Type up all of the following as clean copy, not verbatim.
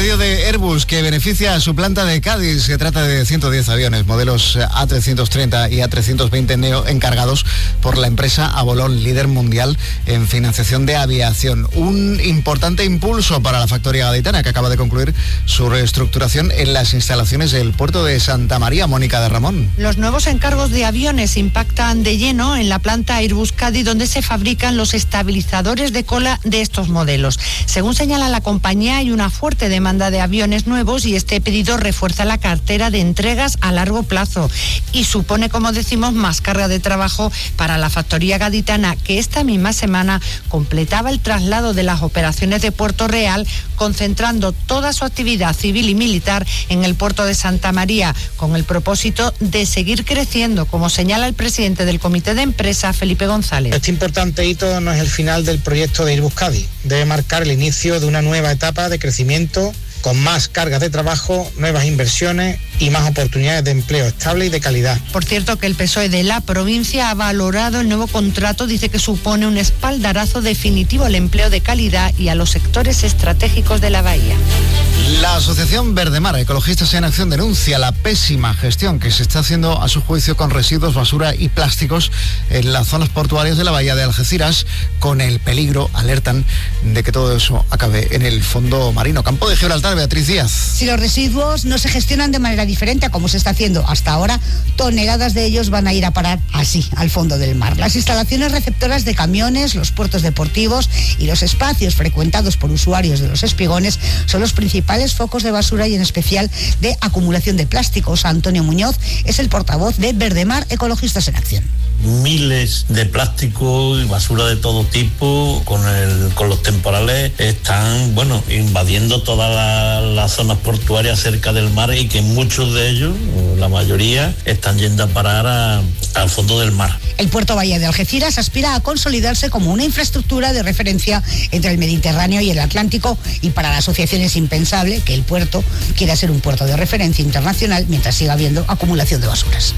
pedido de Airbus, que beneficia a su planta de Cádiz. Se trata de 110 aviones, modelos A330 y A320 Neo, encargados por la empresa Avolon, líder mundial en financiación de aviación. Un importante impulso para la factoría gaditana, que acaba de concluir su reestructuración en las instalaciones del puerto de Santa María. Mónica de Ramón. Los nuevos encargos de aviones impactan de lleno en la planta Airbus Cádiz, donde se fabrican los estabilizadores de cola de estos modelos. Según señala la compañía, hay una fuerte demanda de aviones nuevos y este pedido refuerza la cartera de entregas a largo plazo y supone, como decimos, más carga de trabajo para la factoría gaditana, que esta misma semana completaba el traslado de las operaciones de Puerto Real, concentrando toda su actividad civil y militar en el puerto de Santa María, con el propósito de seguir creciendo, como señala el presidente del comité de empresa, Felipe González. Este importante hito no es el final del proyecto de Airbus Cádiz, debe marcar el inicio de una nueva etapa de crecimiento con más cargas de trabajo, nuevas inversiones y más oportunidades de empleo estable y de calidad. Por cierto, que el PSOE de la provincia ha valorado el nuevo contrato, dice que supone un espaldarazo definitivo al empleo de calidad y a los sectores estratégicos de la bahía. La Asociación Verdemar, Ecologistas en Acción, denuncia la pésima gestión que se está haciendo, a su juicio, con residuos, basura y plásticos en las zonas portuarias de la bahía de Algeciras, con el peligro, alertan, de que todo eso acabe en el fondo marino. Campo de Gibraltar, Beatriz Díaz. Si los residuos no se gestionan de manera diferente a como se está haciendo hasta ahora, toneladas de ellos van a ir a parar así, al fondo del mar. Las instalaciones receptoras de camiones, los puertos deportivos y los espacios frecuentados por usuarios de los espigones son los principales focos de basura y en especial de acumulación de plásticos. Antonio Muñoz es el portavoz de Verdemar, Ecologistas en Acción. Miles de plásticos y basura de todo tipo con los temporales están, invadiendo todas las zonas portuarias cerca del mar, y que muchos de ellos, la mayoría, están yendo a parar al fondo del mar. El puerto Bahía de Algeciras aspira a consolidarse como una infraestructura de referencia entre el Mediterráneo y el Atlántico, y para la asociación es impensable que el puerto quiera ser un puerto de referencia internacional mientras siga habiendo acumulación de basuras.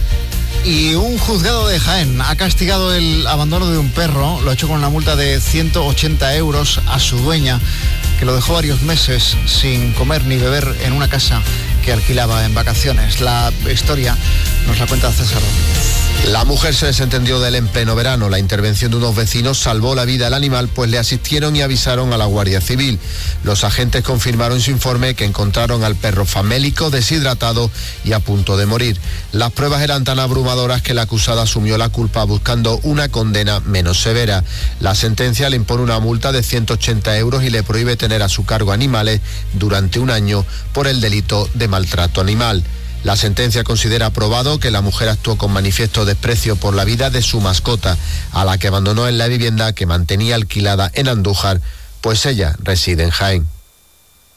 Y un juzgado de Jaén ha castigado el abandono de un perro, lo ha hecho con una multa de 180 euros a su dueña, que lo dejó varios meses sin comer ni beber en una casa que alquilaba en vacaciones. La historia nos la cuenta César Domínguez. La mujer se desentendió de él en pleno verano. La intervención de unos vecinos salvó la vida al animal, pues le asistieron y avisaron a la Guardia Civil. Los agentes confirmaron en su informe que encontraron al perro famélico, deshidratado y a punto de morir. Las pruebas eran tan abrumadoras que la acusada asumió la culpa, buscando una condena menos severa. La sentencia le impone una multa de 180 euros y le prohíbe tener a su cargo animales durante un año por el delito de maltrato animal. La sentencia considera probado que la mujer actuó con manifiesto desprecio por la vida de su mascota, a la que abandonó en la vivienda que mantenía alquilada en Andújar, pues ella reside en Jaén.